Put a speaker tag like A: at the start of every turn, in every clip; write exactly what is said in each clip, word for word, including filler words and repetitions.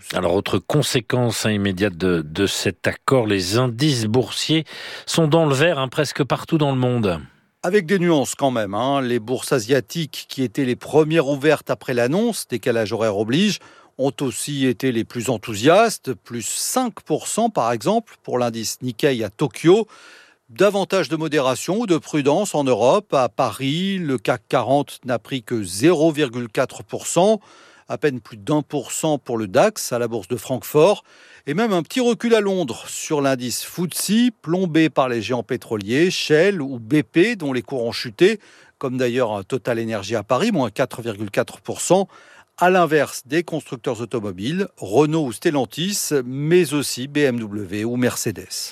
A: Alors, autre conséquence hein, immédiate de, de cet accord, les indices boursiers sont dans le vert hein, presque partout dans le monde.
B: Avec des nuances quand même. Hein. Les bourses asiatiques, qui étaient les premières ouvertes après l'annonce, décalage horaire oblige, ont aussi été les plus enthousiastes, plus cinq pour cent par exemple pour l'indice Nikkei à Tokyo. Davantage de modération ou de prudence en Europe. À Paris, le C A C quarante n'a pris que zéro virgule quatre pour cent, à peine plus d'un pour cent pour le DAX à la bourse de Francfort, et même un petit recul à Londres sur l'indice F T S E, plombé par les géants pétroliers, Shell ou B P, dont les cours ont chuté, comme d'ailleurs Total Energy à Paris, moins quatre virgule quatre pour cent. À l'inverse des constructeurs automobiles, Renault ou Stellantis, mais aussi B M W ou Mercedes.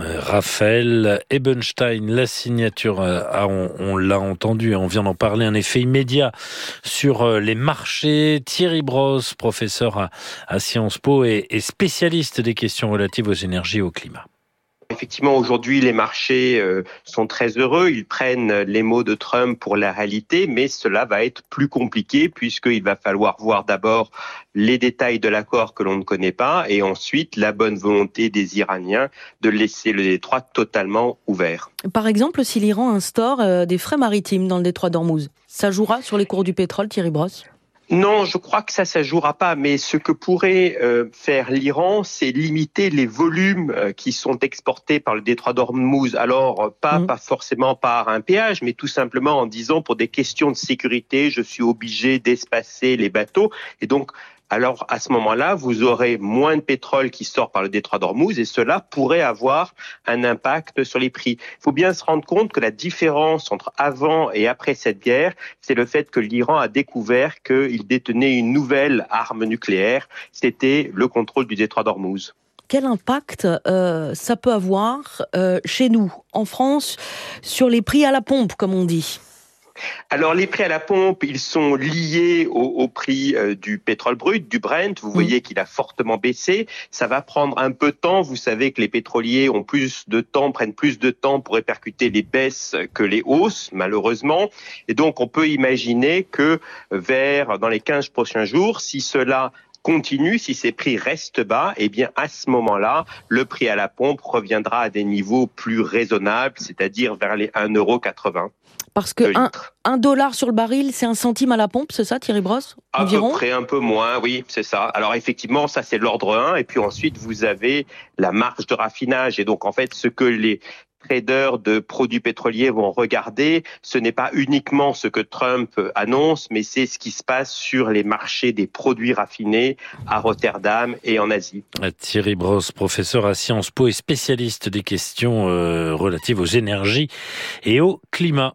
A: Raphaël Ebenstein, la signature, ah, on, on l'a entendu, on vient d'en parler, un effet immédiat sur les marchés. Thierry Brosse, professeur à, à Sciences Po et, et spécialiste des questions relatives aux énergies et au climat.
C: Effectivement, aujourd'hui, les marchés euh, sont très heureux. Ils prennent les mots de Trump pour la réalité, mais cela va être plus compliqué puisqu'il va falloir voir d'abord les détails de l'accord que l'on ne connaît pas et ensuite la bonne volonté des Iraniens de laisser le détroit totalement ouvert.
D: Par exemple, si l'Iran instaure euh, des frais maritimes dans le détroit d'Ormuz, ça jouera sur les cours du pétrole, Thierry Brosse ?
C: Non, je crois que ça, ça jouera pas. Mais ce que pourrait euh, faire l'Iran, c'est limiter les volumes euh, qui sont exportés par le détroit d'Ormuz. Alors, pas, mmh. pas forcément par un péage, mais tout simplement en disant pour des questions de sécurité, je suis obligé d'espacer les bateaux. Et donc, alors à ce moment-là, vous aurez moins de pétrole qui sort par le détroit d'Ormuz et cela pourrait avoir un impact sur les prix. Il faut bien se rendre compte que la différence entre avant et après cette guerre, c'est le fait que l'Iran a découvert qu'il détenait une nouvelle arme nucléaire, c'était le contrôle du détroit d'Ormuz.
D: Quel impact euh, ça peut avoir euh, chez nous, en France, sur les prix à la pompe, comme on dit ?
C: Alors les prix à la pompe, ils sont liés au, au prix euh, du pétrole brut, du Brent. Vous voyez qu'il a fortement baissé. Ça va prendre un peu de temps. Vous savez que les pétroliers ont plus de temps, prennent plus de temps pour répercuter les baisses que les hausses, malheureusement. Et donc on peut imaginer que vers dans les quinze prochains jours, si cela continue, si ces prix restent bas, eh bien à ce moment-là, le prix à la pompe reviendra à des niveaux plus raisonnables, c'est-à-dire vers les un euro quatre-vingts.
D: Parce que un, un dollar sur le baril, c'est un centime à la pompe, c'est ça, Thierry Brosse, environ ?
C: À peu près, un peu moins, oui, c'est ça. Alors effectivement, ça c'est l'ordre un, et puis ensuite vous avez la marge de raffinage, et donc en fait ce que les traders de produits pétroliers vont regarder, ce n'est pas uniquement ce que Trump annonce, mais c'est ce qui se passe sur les marchés des produits raffinés à Rotterdam et en Asie.
A: Thierry Brosse, professeur à Sciences Po et spécialiste des questions euh, relatives aux énergies et au climat.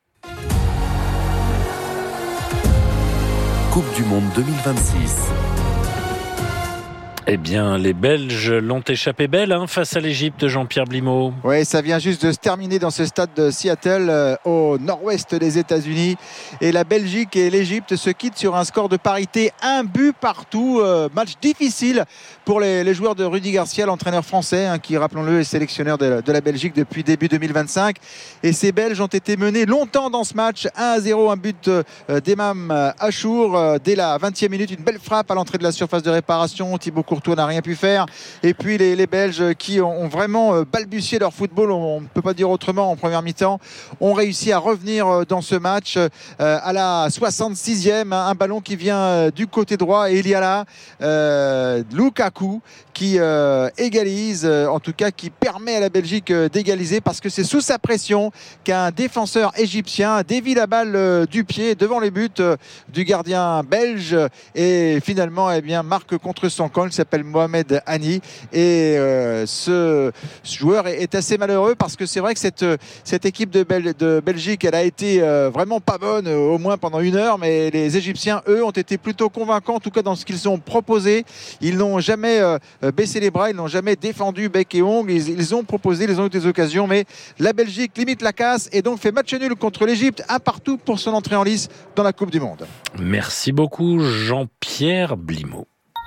E: Coupe du Monde deux mille vingt-six.
A: Eh bien, les Belges l'ont échappé belle hein, face à l'Égypte, Jean-Pierre Blimaud.
F: Oui, ça vient juste de se terminer dans ce stade de Seattle, euh, au nord-ouest des États-Unis. Et la Belgique et l'Égypte se quittent sur un score de parité, un but partout. Euh, match difficile pour les, les joueurs de Rudy Garcia, l'entraîneur français, hein, qui, rappelons-le, est sélectionneur de, de la Belgique depuis début deux mille vingt-cinq. Et ces Belges ont été menés longtemps dans ce match, un à zéro, un but euh, d'Emam Achour. Euh, dès la vingtième minute, une belle frappe à l'entrée de la surface de réparation. Thibaut Courtois n'a rien pu faire. Et puis les, les Belges qui ont, ont vraiment balbutié leur football, on ne peut pas dire autrement, en première mi-temps, ont réussi à revenir dans ce match. Euh, à la soixante-sixième, un, un ballon qui vient du côté droit et il y a là euh, Lukaku qui euh, égalise, euh, en tout cas qui permet à la Belgique euh, d'égaliser, parce que c'est sous sa pression qu'un défenseur égyptien dévie la balle euh, du pied devant les buts euh, du gardien belge et finalement eh bien, marque contre son camp. Il s'appelle Mohamed Hani et euh, ce joueur est, est assez malheureux parce que c'est vrai que cette, cette équipe de, Bel- de Belgique elle a été euh, vraiment pas bonne euh, au moins pendant une heure, mais les Égyptiens eux ont été plutôt convaincants, en tout cas dans ce qu'ils ont proposé. Ils n'ont jamais euh, baissé les bras, ils n'ont jamais défendu bec et ongles, ils, ils ont proposé, ils ont eu des occasions, mais la Belgique limite la casse et donc fait match nul contre l'Égypte, un partout pour son entrée en lice dans la Coupe du Monde.
A: Merci beaucoup Jean-Pierre Blimaud.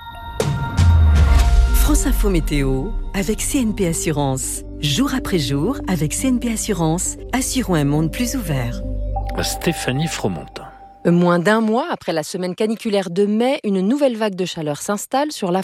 G: France Info Météo avec C N P Assurance. Jour après jour, avec C N P Assurance, assurons un monde plus ouvert.
A: Stéphanie Fromentin.
H: Moins d'un mois après la semaine caniculaire de mai, une nouvelle vague de chaleur s'installe sur la